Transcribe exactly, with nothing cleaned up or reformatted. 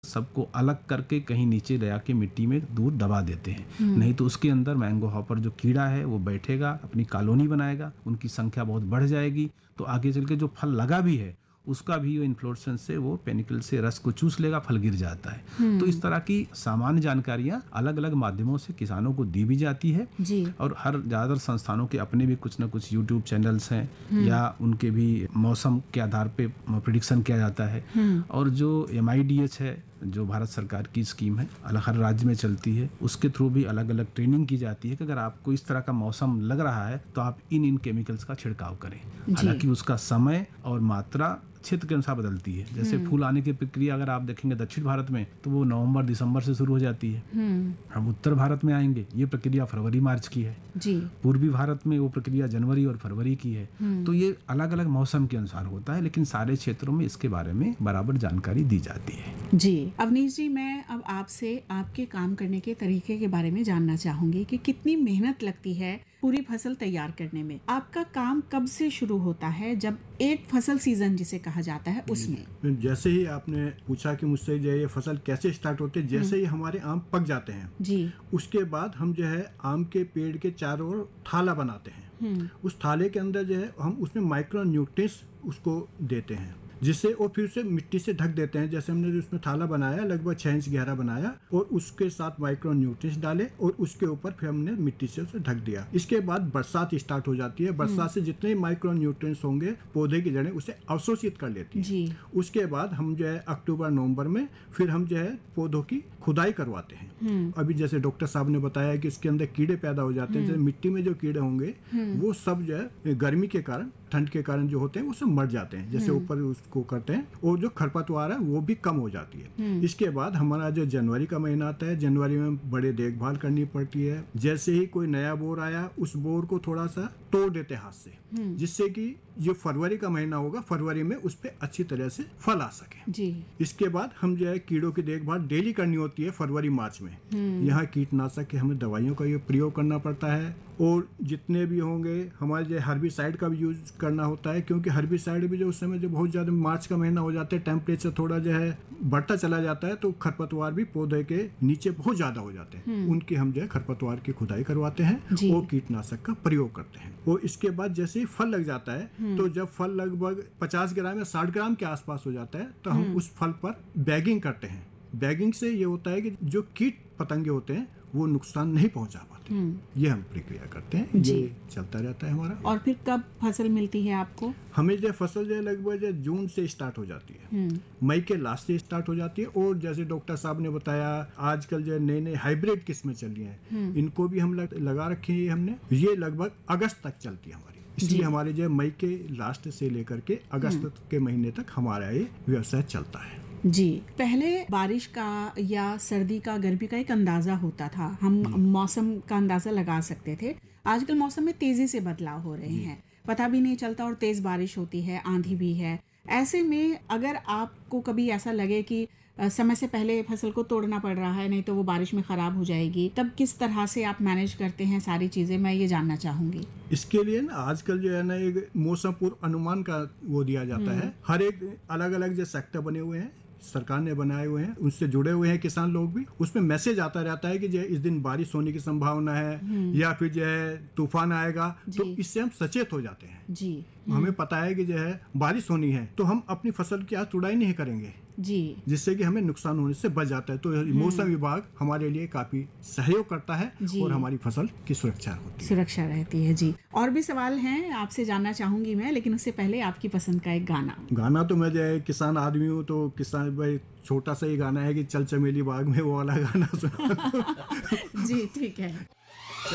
सबको अलग करके कहीं नीचे ले आके मिट्टी में दूर दबा देते हैं। नहीं तो उसके अंदर मैंगो हॉपर जो कीड़ा है वो बैठेगा, अपनी कॉलोनी बनाएगा, उनकी संख्या बहुत बढ़ जाएगी। तो आगे चल के जो फल लगा भी है उसका भी इन्फ्लोरेसेंस से वो पेनिकल से रस को चूस लेगा, फल गिर जाता है। तो इस तरह की सामान्य जानकारियां अलग अलग माध्यमों से किसानों को दी भी जाती है जी। और हर ज़्यादातर संस्थानों के अपने भी कुछ ना कुछ यूट्यूब चैनल्स हैं या उनके भी मौसम के आधार पे प्रिडिक्शन किया जाता है। और जो एम आई डी एच है जो भारत सरकार की स्कीम है, अलग हर राज्य में चलती है, उसके थ्रू भी अलग अलग ट्रेनिंग की जाती है कि अगर आपको इस तरह का मौसम लग रहा है तो आप इन इन केमिकल्स का छिड़काव करें। हालांकि उसका समय और मात्रा क्षेत्र के अनुसार बदलती है। जैसे फूल आने की प्रक्रिया अगर आप देखेंगे दक्षिण भारत में तो वो नवंबर दिसंबर से शुरू हो जाती है। हम उत्तर भारत में आएंगे, ये प्रक्रिया फरवरी मार्च की है जी। पूर्वी भारत में वो प्रक्रिया जनवरी और फरवरी की है। तो ये अलग अलग मौसम के अनुसार होता है, लेकिन सारे क्षेत्रों में इसके बारे में बराबर जानकारी दी जाती है जी। अवनीश जी, मैं अब आपसे आपके काम करने के तरीके के बारे में जानना चाहूंगी कि कितनी मेहनत लगती है पूरी फसल तैयार करने में। आपका काम कब से शुरू होता है, जब एक फसल सीजन जिसे कहा जाता है उसमें? जैसे ही आपने पूछा कि मुझसे जो है ये फसल कैसे स्टार्ट होती है, जैसे ही हमारे आम पक जाते हैं जी, उसके बाद हम जो है आम के पेड़ के चारों ओर थाला बनाते हैं। उस थाले के अंदर जो है हम उसमें माइक्रो न्यूट्रिएंट्स उसको देते हैं, जिससे और फिर उसे मिट्टी से ढक देते हैं। जैसे हमने उसमें थाला बनाया, लगभग छह इंच गहरा बनाया और उसके साथ माइक्रो न्यूट्रिएंट्स डाले और उसके ऊपर फिर हमने मिट्टी से उसे ढक दिया। इसके बाद बरसात स्टार्ट हो जाती है। बरसात से जितने माइक्रो न्यूट्रिएंट्स होंगे पौधे की जड़ें उसे अवशोषित कर लेती है। उसके बाद हम जो है अक्टूबर नवंबर में फिर हम जो है पौधों की खुदाई करवाते हैं। अभी जैसे डॉक्टर साहब ने बताया कि इसके अंदर कीड़े पैदा हो जाते हैं। जैसे मिट्टी में जो कीड़े होंगे वो सब जो है गर्मी के कारण, ठंड के कारण जो होते हैं वो सब मर जाते हैं, जैसे ऊपर उसको करते हैं, और जो खरपतवार है वो भी कम हो जाती है। इसके बाद हमारा जो जनवरी का महीना आता है, जनवरी में बड़े देखभाल करनी पड़ती है। जैसे ही कोई नया बोर आया उस बोर को थोड़ा सा तोड़ देते हाथ से, जिससे कि जो फरवरी का महीना होगा फरवरी में उस पर अच्छी तरह से फल आ सके जी। इसके बाद हम जो है कीड़ों की देखभाल डेली करनी होती है फरवरी मार्च में। यहाँ कीटनाशक के हमें दवाइयों का ये प्रयोग करना पड़ता है और जितने भी होंगे हमारे जो हर्बिसाइड का भी यूज करना होता है, क्योंकि हर्बिसाइड भी जो उस समय जो बहुत ज्यादा मार्च का महीना हो जाता है, टेम्परेचर थोड़ा जो है बढ़ता चला जाता है, तो खरपतवार भी पौधे के नीचे बहुत ज्यादा हो जाते हैं। उनकी हम जो है खरपतवार की खुदाई करवाते हैं और कीटनाशक का प्रयोग करते हैं। और इसके बाद जैसे ही फल लग जाता है तो जब फल लगभग पचास ग्राम या साठ ग्राम के आसपास हो जाता है तो हम उस फल पर बैगिंग करते हैं। बैगिंग से ये होता है कि जो कीट पतंगे होते हैं वो नुकसान नहीं पहुंचा पाते। ये हम प्रक्रिया करते हैं, ये चलता रहता है हमारा। और फिर कब फसल मिलती है आपको? हमें जो फसल जो है लगभग जून से स्टार्ट हो जाती है, मई के लास्ट से स्टार्ट हो जाती है। और जैसे डॉक्टर साहब ने बताया आजकल जो नए नए हाइब्रिड किस्में चल रही हैं, इनको भी हम लगा रखे हैं हमने। ये लगभग अगस्त तक चलती है हमारी, इसलिए हमारे जो मई के लास्ट से लेकर के अगस्त के महीने तक हमारा ये व्यवसाय चलता है जी। पहले बारिश का या सर्दी का, गर्मी का एक अंदाजा होता था, हम मौसम का अंदाजा लगा सकते थे। आजकल मौसम में तेजी से बदलाव हो रहे हैं, पता भी नहीं चलता और तेज बारिश होती है, आंधी भी है। ऐसे में अगर आपको कभी ऐसा लगे कि समय से पहले फसल को तोड़ना पड़ रहा है, नहीं तो वो बारिश में खराब हो जाएगी, तब किस तरह से आप मैनेज करते हैं सारी चीजें, मैं ये जानना चाहूंगी। इसके लिए ना आजकल जो है ना एक मौसम पूर्व अनुमान का वो दिया जाता है। हर एक अलग अलग जो सेक्टर बने हुए हैं, सरकार ने बनाए हुए हैं, उससे जुड़े हुए हैं किसान लोग भी। उसमें मैसेज आता रहता है कि जो इस दिन बारिश होने की संभावना है या फिर जो है तूफान आएगा, तो इससे हम सचेत हो जाते हैं जी। हमें पता है कि जो है बारिश होनी है तो हम अपनी फसल की आज तुड़ाई नहीं करेंगे जी, जिससे कि हमें नुकसान होने से बच जाता है। तो मौसम विभाग हमारे लिए काफी सहयोग करता है और हमारी फसल की सुरक्षा होती है, सुरक्षा रहती है जी। और भी सवाल हैं आपसे जानना चाहूंगी मैं, लेकिन उससे पहले आपकी पसंद का एक गाना। गाना तो मैं जो है किसान आदमी हूँ, तो किसान भाई छोटा सा ही गाना है कि चल चमेली बाग में, वो वाला गाना सुना। जी ठीक है।